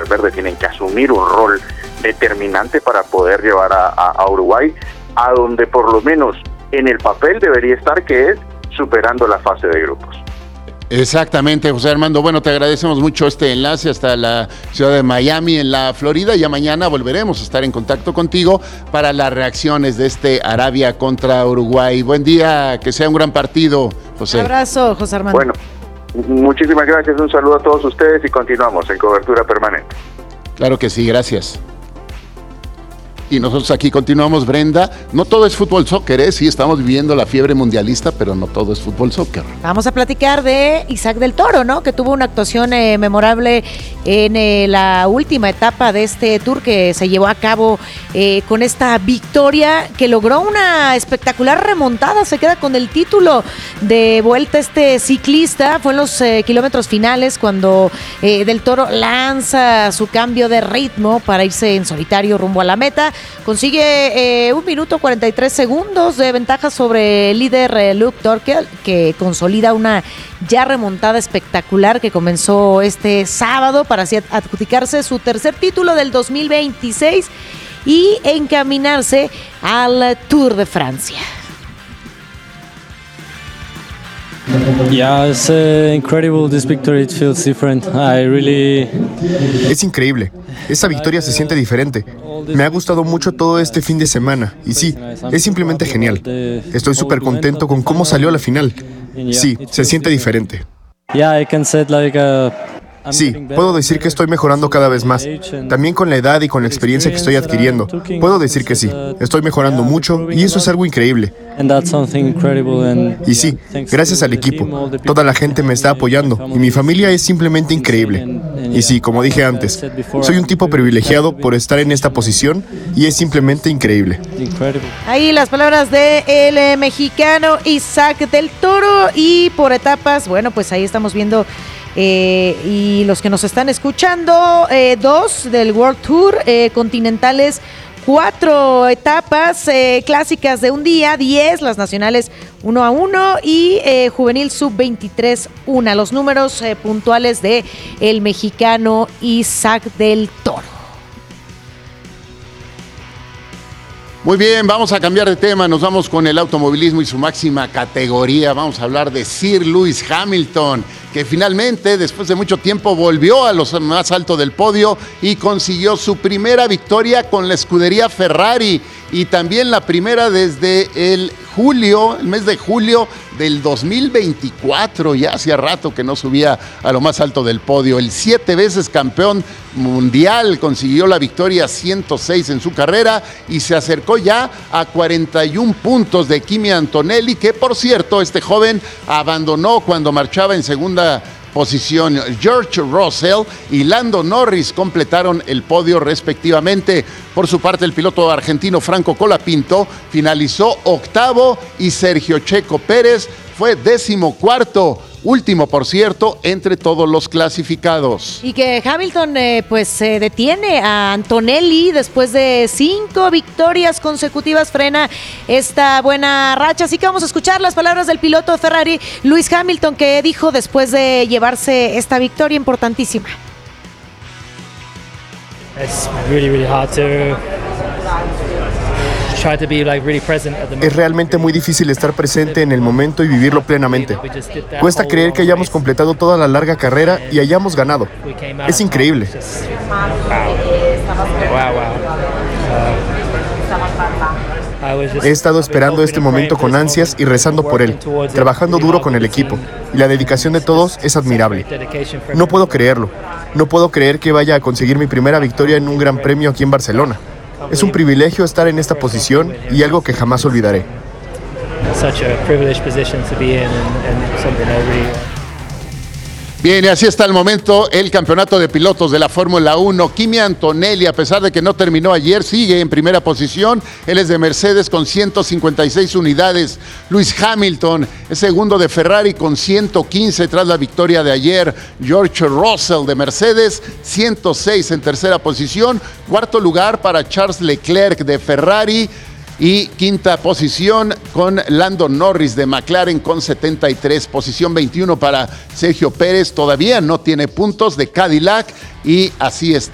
Valverde tienen que asumir un rol determinante para poder llevar a Uruguay a donde por lo menos en el papel debería estar, que es superando la fase de grupos. Exactamente, José Armando. Bueno, te agradecemos mucho este enlace hasta la ciudad de Miami, en la Florida. Ya mañana volveremos a estar en contacto contigo para las reacciones de este Arabia contra Uruguay. Buen día, que sea un gran partido, José. Un abrazo, José Armando. Bueno, muchísimas gracias, un saludo a todos ustedes y continuamos en cobertura permanente. Claro que sí, gracias. Y nosotros aquí continuamos, Brenda. No todo es fútbol soccer, ¿eh? Sí, estamos viviendo la fiebre mundialista, pero no todo es fútbol soccer. Vamos a platicar de Isaac del Toro, ¿no? Que tuvo una actuación memorable en la última etapa de este tour que se llevó a cabo con esta victoria que logró una espectacular remontada. Se queda con el título de vuelta este ciclista. Fue en los kilómetros finales cuando del Toro lanza su cambio de ritmo para irse en solitario rumbo a la meta. Consigue 1 minuto 43 segundos de ventaja sobre el líder Luke Dorkel, que consolida una ya remontada espectacular que comenzó este sábado para así adjudicarse su tercer título del 2026 y encaminarse al Tour de Francia. Yeah, it's incredible. This victory, it feels different. Es increíble. Esta victoria se siente diferente. Me ha gustado mucho todo este fin de semana. Y sí, es simplemente genial. Estoy súper contento con cómo salió la final. Sí, se siente diferente. Yeah, I can say Sí, puedo decir que estoy mejorando cada vez más. También con la edad y con la experiencia que estoy adquiriendo. Puedo decir que sí, estoy mejorando mucho y eso es algo increíble. Y sí, gracias al equipo, toda la gente me está apoyando y mi familia es simplemente increíble. Y sí, como dije antes, soy un tipo privilegiado por estar en esta posición y es simplemente increíble. Ahí las palabras del mexicano Isaac del Toro. Y por etapas, bueno, pues ahí estamos viendo y los que nos están escuchando, 2 del World Tour, continentales 4 etapas, clásicas de un día, 10, las nacionales 1-1 y juvenil sub-23 1. Los números puntuales de el mexicano Isaac del Toro. Muy bien, vamos a cambiar de tema, nos vamos con el automovilismo y su máxima categoría. Vamos a hablar de Sir Lewis Hamilton, que finalmente, después de mucho tiempo, volvió a los más altos del podio y consiguió su primera victoria con la escudería Ferrari y también la primera desde el mes de julio del 2024. Ya hacía rato que no subía a lo más alto del podio. El 7 veces campeón mundial consiguió la victoria 106 en su carrera y se acercó ya a 41 puntos de Kimi Antonelli, que por cierto este joven abandonó cuando marchaba en segunda posición. George Russell y Lando Norris completaron el podio respectivamente. Por su parte, el piloto argentino Franco Colapinto finalizó octavo y Sergio Checo Pérez fue 14º, último por cierto, entre todos los clasificados. Y que Hamilton pues se detiene a Antonelli después de 5 victorias consecutivas, frena esta buena racha. Así que vamos a escuchar las palabras del piloto de Ferrari, Lewis Hamilton, que dijo después de llevarse esta victoria importantísima. It's really hard to try to be really present at the moment. Es realmente muy difícil estar presente en el momento y vivirlo plenamente. Cuesta creer que hayamos completado toda la larga carrera y hayamos ganado. Es increíble. He estado esperando este momento con ansias y rezando por él, trabajando duro con el equipo, y la dedicación de todos es admirable. No puedo creerlo. No puedo creer que vaya a conseguir mi primera victoria en un gran premio aquí en Barcelona. Es un privilegio estar en esta posición y algo que jamás olvidaré. Bien, y así está el momento el campeonato de pilotos de la Fórmula 1. Kimi Antonelli, a pesar de que no terminó ayer, sigue en primera posición. Él es de Mercedes con 156 unidades. Lewis Hamilton es segundo de Ferrari con 115 tras la victoria de ayer. George Russell de Mercedes, 106 en tercera posición. Cuarto lugar para Charles Leclerc de Ferrari. Y quinta posición con Lando Norris de McLaren con 73. Posición 21 para Sergio Pérez, todavía no tiene puntos, de Cadillac, y así está.